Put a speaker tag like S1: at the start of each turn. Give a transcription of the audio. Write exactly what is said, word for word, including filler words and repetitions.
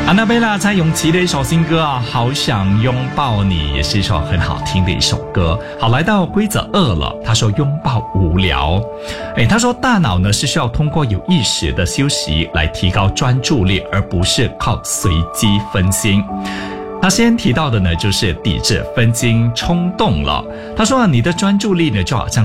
S1: 安娜贝拉蔡永琪的一首新歌啊，好想拥抱你，也是一首很好听的一首歌。好，来到规则二了，他说拥抱无聊。诶，他说大脑呢是需要通过有意识的休息来提高专注力，而不是靠随机分心。他先提到的呢就是抵制分心冲动了。他说啊，你的专注力呢就好像